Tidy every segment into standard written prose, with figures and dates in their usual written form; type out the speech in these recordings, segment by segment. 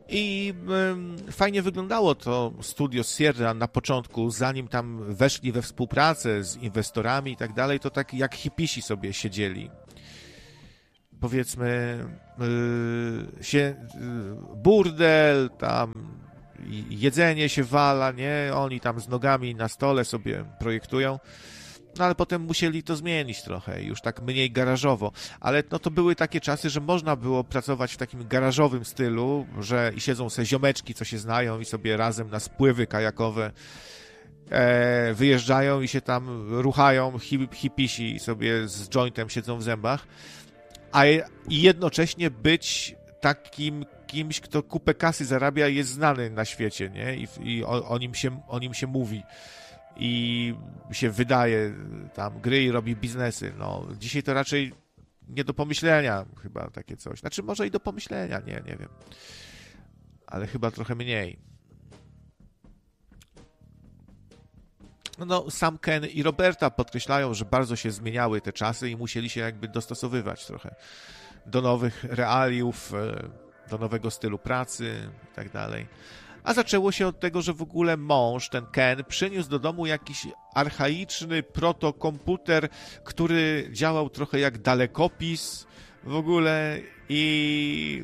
I fajnie wyglądało to studio Sierra na początku, zanim tam weszli we współpracę z inwestorami i tak dalej, to tak jak hipisi sobie siedzieli. Powiedzmy, burdel, tam jedzenie się wala, nie? Oni tam z nogami na stole sobie projektują. No ale potem musieli to zmienić trochę, już tak mniej garażowo. Ale no to były takie czasy, że można było pracować w takim garażowym stylu, że i siedzą se ziomeczki, co się znają i sobie razem na spływy kajakowe wyjeżdżają i się tam ruchają, hipisi sobie z jointem siedzą w zębach. I jednocześnie być takim kimś, kto kupę kasy zarabia, jest znany na świecie, nie? I o nim się mówi. I się wydaje tam gry i robi biznesy. No, dzisiaj to raczej nie do pomyślenia chyba takie coś. Znaczy może i do pomyślenia, nie wiem. Ale chyba trochę mniej. No, sam Ken i Roberta podkreślają, że bardzo się zmieniały te czasy i musieli się jakby dostosowywać trochę do nowych realiów, do nowego stylu pracy i tak dalej. A zaczęło się od tego, że w ogóle mąż, ten Ken, przyniósł do domu jakiś archaiczny protokomputer, który działał trochę jak dalekopis w ogóle i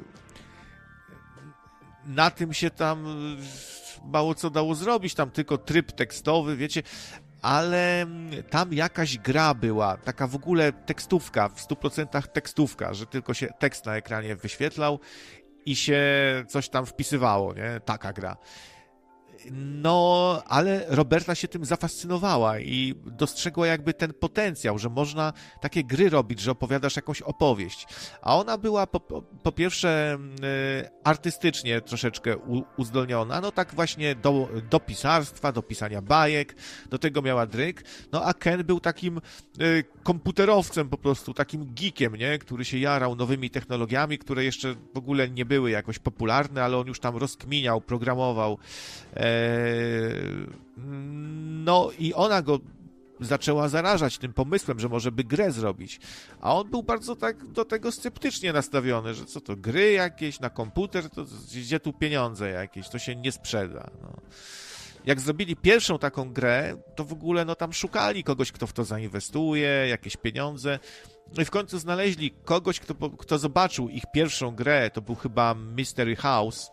na tym się tam mało co dało zrobić, tam tylko tryb tekstowy, wiecie, ale tam jakaś gra była, taka w ogóle tekstówka, w 100% tekstówka, że tylko się tekst na ekranie wyświetlał i się coś tam wpisywało, nie? Taka gra. No, ale Roberta się tym zafascynowała i dostrzegła jakby ten potencjał, że można takie gry robić, że opowiadasz jakąś opowieść. A ona była po pierwsze artystycznie troszeczkę uzdolniona, no tak właśnie do pisarstwa, do pisania bajek, do tego miała dryg. No a Ken był takim komputerowcem po prostu, takim geekiem, nie? Który się jarał nowymi technologiami, które jeszcze w ogóle nie były jakoś popularne, ale on już tam rozkminiał, programował. No i ona go zaczęła zarażać tym pomysłem, że może by grę zrobić. A on był bardzo tak do tego sceptycznie nastawiony, że co to, gry jakieś na komputer, to gdzie tu pieniądze jakieś, to się nie sprzeda. No. Jak zrobili pierwszą taką grę, to w ogóle no tam szukali kogoś, kto w to zainwestuje, jakieś pieniądze. No i w końcu znaleźli kogoś, kto zobaczył ich pierwszą grę, to był chyba Mystery House,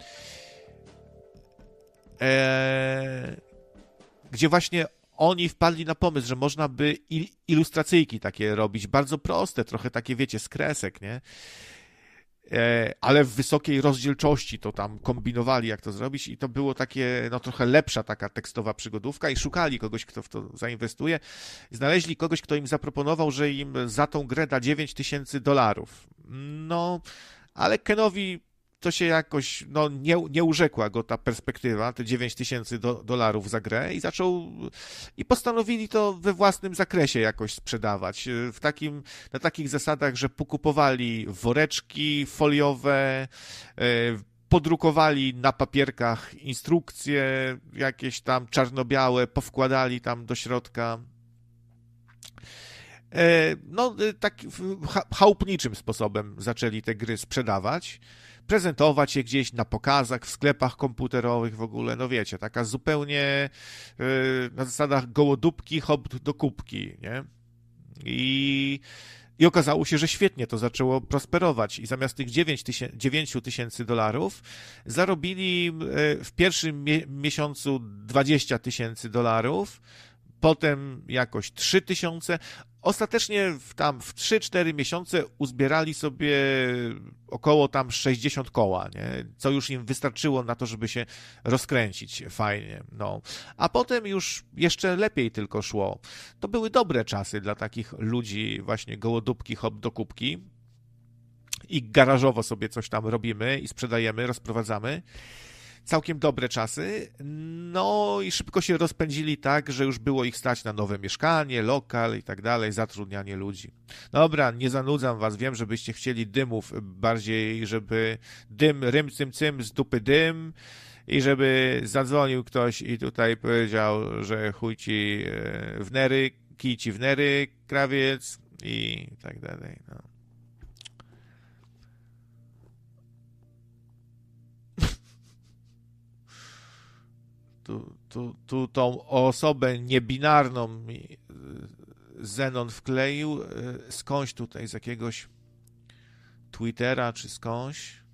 gdzie właśnie oni wpadli na pomysł, że można by ilustracyjki takie robić, bardzo proste, trochę takie, wiecie, z kresek, nie? Ale w wysokiej rozdzielczości to tam kombinowali, jak to zrobić i to było takie, no trochę lepsza taka tekstowa przygodówka i szukali kogoś, kto w to zainwestuje. Znaleźli kogoś, kto im zaproponował, że im za tą grę da $9,000. No, ale Kenowi to się jakoś, no nie urzekła go ta perspektywa, te $9,000 za grę i postanowili to we własnym zakresie jakoś sprzedawać. Na takich zasadach, że pokupowali woreczki foliowe, podrukowali na papierkach instrukcje jakieś tam czarno-białe, powkładali tam do środka. No, tak chałupniczym sposobem zaczęli te gry sprzedawać, prezentować je gdzieś na pokazach, w sklepach komputerowych w ogóle, no wiecie, taka zupełnie na zasadach gołodupki, hop do kubki, nie? I okazało się, że świetnie to zaczęło prosperować i zamiast tych $9,000 zarobili w pierwszym miesiącu $20,000, potem jakoś 3,000. Ostatecznie w 3-4 miesiące uzbierali sobie około tam 60 koła, nie? Co już im wystarczyło na to, żeby się rozkręcić fajnie. No. A potem już jeszcze lepiej tylko szło. To były dobre czasy dla takich ludzi właśnie gołodupki, hop do kubki i garażowo sobie coś tam robimy i sprzedajemy, rozprowadzamy. Całkiem dobre czasy, no i szybko się rozpędzili tak, że już było ich stać na nowe mieszkanie, lokal i tak dalej, zatrudnianie ludzi. Dobra, nie zanudzam was, wiem, żebyście chcieli dymów, bardziej, żeby dym, rym, cym, cym, z dupy dym i żeby zadzwonił ktoś i tutaj powiedział, że chuj ci w nery, kij ci w nery, krawiec i tak dalej, no. Tu tą osobę niebinarną mi Zenon wkleił skądś tutaj, z jakiegoś Twittera czy skądś.